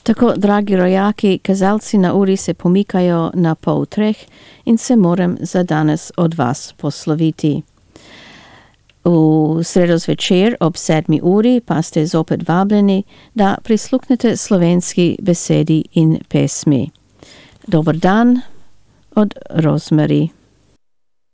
Tako, dragi rojaki, kazalci na uri se pomikajo na 2:30 in se moram za danes od vas posloviti. V sredo zvečer ob 7 uri pa ste zopet vabljeni, da prisluhnete slovenski besedi in pesmi. Dober dan od Rosemary.